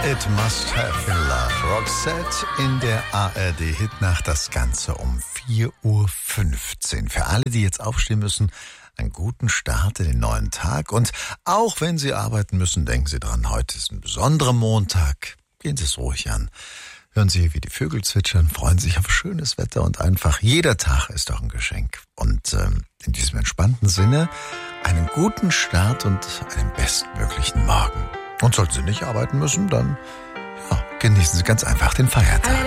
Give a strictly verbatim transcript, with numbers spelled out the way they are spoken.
It Must Have Been Love. Roxette in der A R D-Hitnacht, das Ganze um vier Uhr fünfzehn. Für alle, die jetzt aufstehen müssen, einen guten Start in den neuen Tag. Und auch wenn Sie arbeiten müssen, denken Sie dran, heute ist ein besonderer Montag. Gehen Sie es ruhig an. Hören Sie, wie die Vögel zwitschern, freuen sich auf schönes Wetter und einfach jeder Tag ist doch ein Geschenk. Und ähm, in diesem entspannten Sinne einen guten Start und einen bestmöglichen Morgen. Und sollten Sie nicht arbeiten müssen, dann ja, genießen Sie ganz einfach den Feiertag.